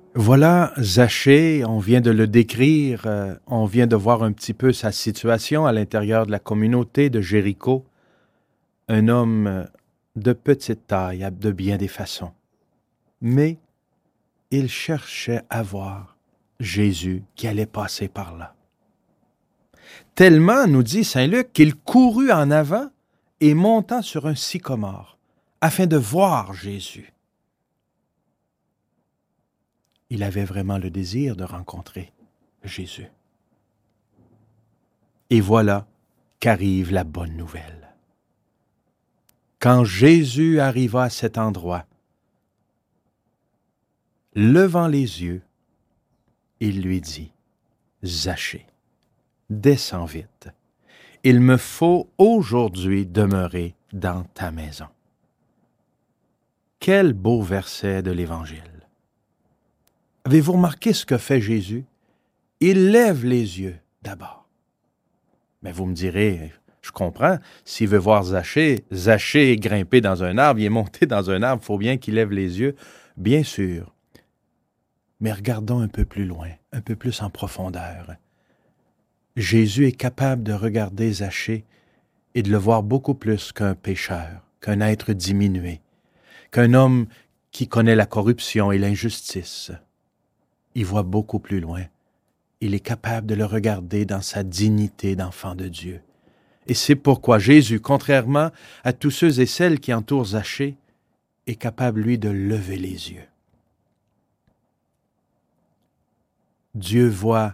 Voilà, Zachée, on vient de le décrire, on vient de voir un petit peu sa situation à l'intérieur de la communauté de Jéricho. Un homme de petite taille, de bien des façons. Mais il cherchait à voir Jésus qui allait passer par là. Tellement, nous dit saint Luc, qu'il courut en avant et monta sur un sycomore, afin de voir Jésus. Il avait vraiment le désir de rencontrer Jésus. Et voilà qu'arrive la bonne nouvelle. Quand Jésus arriva à cet endroit, levant les yeux, il lui dit, « Zachée, descends vite. Il me faut aujourd'hui demeurer dans ta maison. » Quel beau verset de l'Évangile. Avez-vous remarqué ce que fait Jésus? Il lève les yeux d'abord. Mais vous me direz, je comprends, s'il veut voir Zachée est grimpé dans un arbre, il est monté dans un arbre, il faut bien qu'il lève les yeux, bien sûr. Mais regardons un peu plus loin, un peu plus en profondeur. Jésus est capable de regarder Zachée et de le voir beaucoup plus qu'un pécheur, qu'un être diminué, qu'un homme qui connaît la corruption et l'injustice. Il voit beaucoup plus loin. Il est capable de le regarder dans sa dignité d'enfant de Dieu. Et c'est pourquoi Jésus, contrairement à tous ceux et celles qui entourent Zachée, est capable, lui, de lever les yeux. Dieu voit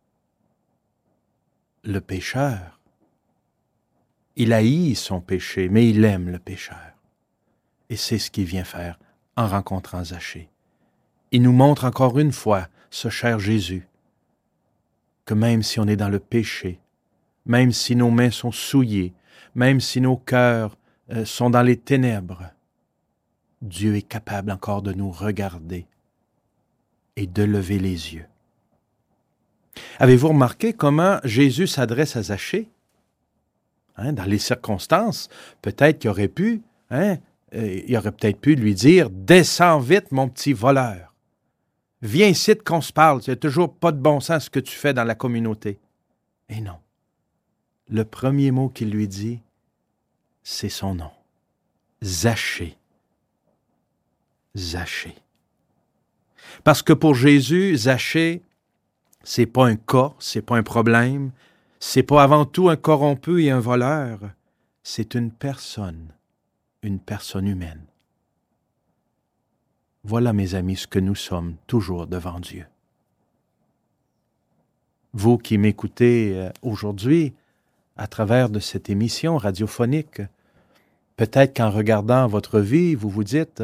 le pécheur. Il haït son péché, mais il aime le pécheur. Et c'est ce qu'il vient faire en rencontrant Zachée. Il nous montre encore une fois, ce cher Jésus, que même si on est dans le péché, même si nos mains sont souillées, même si nos cœurs sont dans les ténèbres, Dieu est capable encore de nous regarder et de lever les yeux. Avez-vous remarqué comment Jésus s'adresse à Zachée? Dans les circonstances, peut-être qu'il aurait pu, il aurait peut-être pu lui dire « Descends vite, mon petit voleur. Viens ici qu'on se parle, il n'y a toujours pas de bon sens ce que tu fais dans la communauté. » Et non. Le premier mot qu'il lui dit, c'est son nom. Zachée. Zachée. Parce que pour Jésus, Zachée, c'est pas un cas, c'est pas un problème, c'est pas avant tout un corrompu et un voleur, c'est une personne humaine. Voilà, mes amis, ce que nous sommes toujours devant Dieu. Vous qui m'écoutez aujourd'hui à travers de cette émission radiophonique, peut-être qu'en regardant votre vie, vous vous dites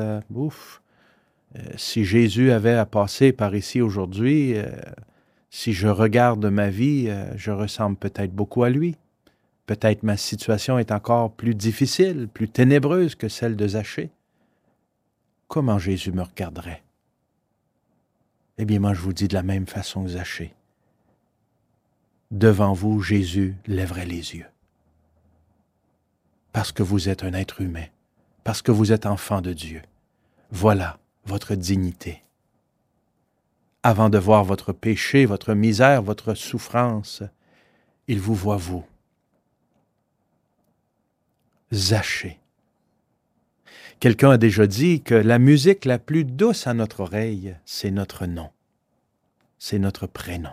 si Jésus avait à passer par ici aujourd'hui, si je regarde ma vie, je ressemble peut-être beaucoup à lui. Peut-être ma situation est encore plus difficile, plus ténébreuse que celle de Zachée. Comment Jésus me regarderait? Eh bien, moi, je vous dis de la même façon que Zachée. Devant vous, Jésus lèverait les yeux. Parce que vous êtes un être humain, parce que vous êtes enfant de Dieu. Voilà votre dignité. Avant de voir votre péché, votre misère, votre souffrance, il vous voit vous. Zachée. Quelqu'un a déjà dit que la musique la plus douce à notre oreille, c'est notre nom. C'est notre prénom.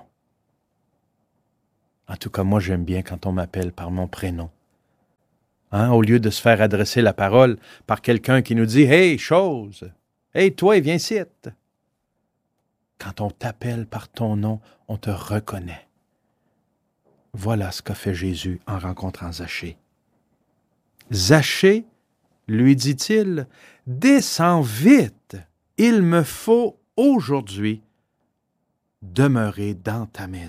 En tout cas, moi, j'aime bien quand on m'appelle par mon prénom. Au lieu de se faire adresser la parole par quelqu'un qui nous dit « Hey, chose! Hey, toi, viens ici! » Quand on t'appelle par ton nom, on te reconnaît. Voilà ce qu'a fait Jésus en rencontrant Zachée. Zachée, lui dit-il, « Descends vite, il me faut aujourd'hui demeurer dans ta maison. »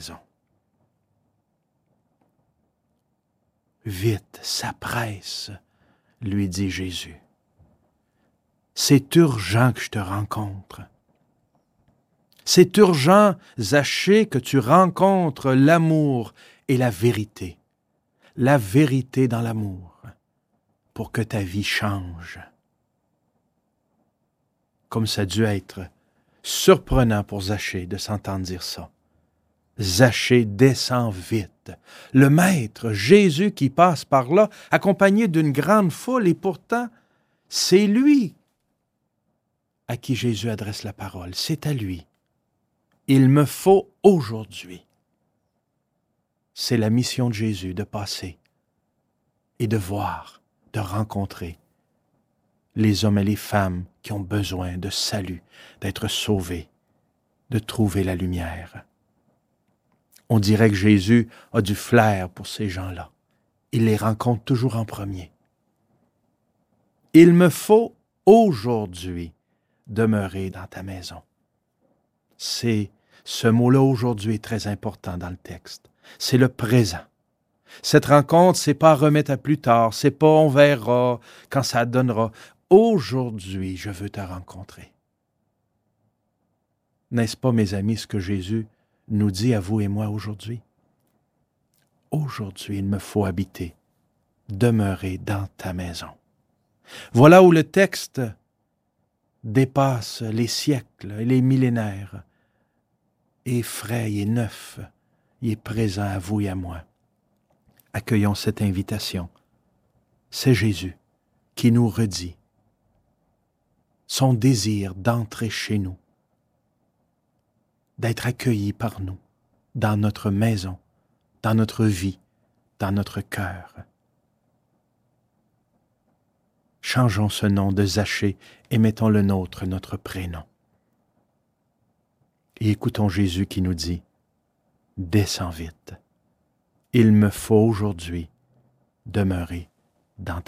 Vite, ça presse, lui dit Jésus. C'est urgent que je te rencontre. C'est urgent, Zachée, que tu rencontres l'amour et la vérité dans l'amour, pour que ta vie change. Comme ça a dû être Surprenant pour Zachée de s'entendre dire ça. Zachée descend vite. Le Maître, Jésus qui passe par là, accompagné d'une grande foule, et pourtant, c'est lui à qui Jésus adresse la parole. C'est à lui. Il me faut aujourd'hui. C'est la mission de Jésus de passer et de voir, de rencontrer les hommes et les femmes qui ont besoin de salut, d'être sauvés, de trouver la lumière. On dirait que Jésus a du flair pour ces gens-là. Il les rencontre toujours en premier. Il me faut aujourd'hui demeurer dans ta maison. C'est ce mot-là aujourd'hui est très important dans le texte. C'est le présent. Cette rencontre, c'est pas à remettre à plus tard, c'est pas on verra quand ça donnera. Aujourd'hui, je veux te rencontrer. N'est-ce pas, mes amis, ce que Jésus nous dit à vous et moi aujourd'hui? Aujourd'hui, il me faut habiter, demeurer dans ta maison. Voilà où le texte dépasse les siècles et les millénaires, est frais, il est neuf, il est présent à vous et à moi. Accueillons cette invitation. C'est Jésus qui nous redit son désir d'entrer chez nous, d'être accueilli par nous, dans notre maison, dans notre vie, dans notre cœur. Changeons ce nom de Zachée et mettons le nôtre, notre prénom. Et écoutons Jésus qui nous dit, « Descends vite, il me faut aujourd'hui demeurer dans ta maison. »